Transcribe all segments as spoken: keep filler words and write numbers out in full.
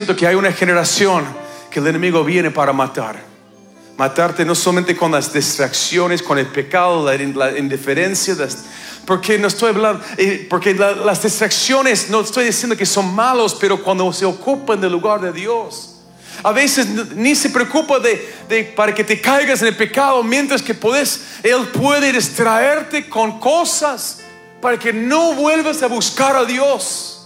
siento que hay una generación que el enemigo viene para matar. Matarte no solamente con las distracciones, con el pecado, la, la indiferencia, las, porque no estoy hablando, eh, porque la, las distracciones no estoy diciendo que son malos, pero cuando se ocupan del lugar de Dios, a veces ni se preocupa de, de para que te caigas en el pecado, mientras que puedes, Él puede distraerte con cosas para que no vuelvas a buscar a Dios.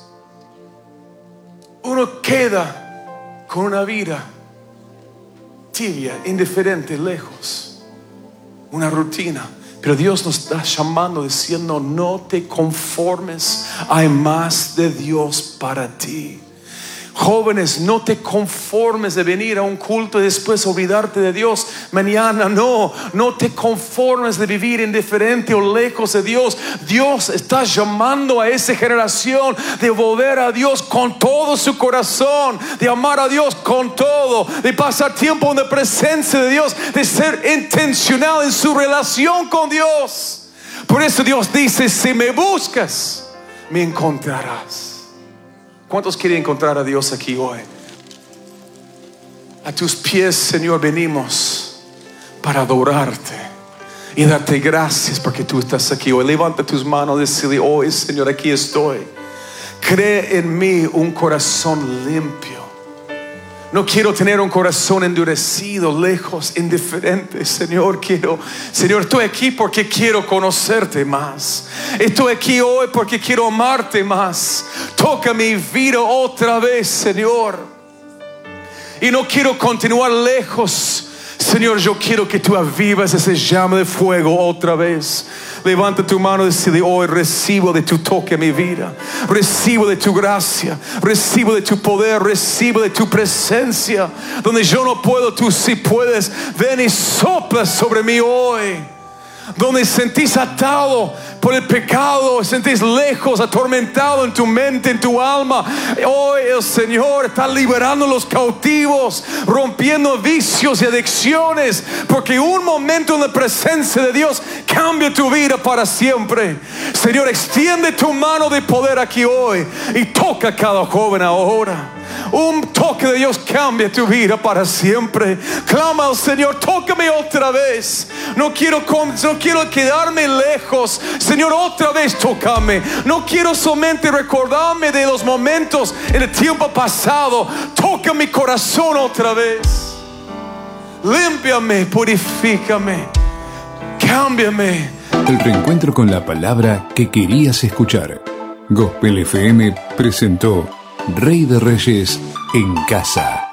Uno queda con una vida tibia, indiferente, lejos, una rutina. Pero Dios nos está llamando, diciendo: no te conformes, hay más de Dios para ti. Jóvenes, no te conformes de venir a un culto y después olvidarte de Dios mañana. No, no te conformes de vivir indiferente o lejos de Dios. Dios está llamando a esa generación de volver a Dios con todo su corazón, de amar a Dios con todo, de pasar tiempo en la presencia de Dios, de ser intencional en su relación con Dios. Por eso Dios dice: si me buscas, me encontrarás. ¿Cuántos quieren encontrar a Dios aquí hoy? A tus pies, Señor, venimos para adorarte y darte gracias porque tú estás aquí hoy. Levanta tus manos y decirle: hoy, Señor, aquí estoy. Cree en mí un corazón limpio. No quiero tener un corazón endurecido, lejos, indiferente. Señor, quiero, Señor, estoy aquí porque quiero conocerte más. Estoy aquí hoy porque quiero amarte más. Toca mi vida otra vez, Señor. Y no quiero continuar lejos. Señor, yo quiero que tú avivas ese llama de fuego otra vez. Levanta tu mano y decide: hoy recibo de tu toque mi vida, recibo de tu gracia, recibo de tu poder, recibo de tu presencia. Donde yo no puedo, tú sí puedes. Ven y sopla sobre mí hoy. Donde sentís atado por el pecado, sentís lejos, atormentado en tu mente, en tu alma, hoy el Señor está liberando los cautivos, rompiendo vicios y adicciones, porque un momento en la presencia de Dios cambia tu vida para siempre. Señor, extiende tu mano de poder aquí hoy y toca a cada joven ahora. Un toque de Dios cambia tu vida para siempre. Clama al Señor: tócame otra vez. No quiero, no quiero quedarme lejos. Señor, otra vez tócame. No quiero solamente recordarme de los momentos en el tiempo pasado. Toca mi corazón otra vez. Límpiame, purifícame, cámbiame. El reencuentro con la palabra que querías escuchar. Gospel F M presentó Rey de Reyes en casa.